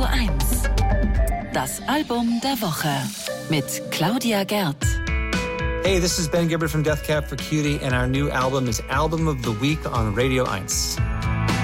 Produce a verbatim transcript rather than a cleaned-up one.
eins. Das Album der Woche mit Claudia Gerd. Hey, this is Ben Gibbard from Death Cab for Cutie, and our new album is Album of the Week on Radio eins.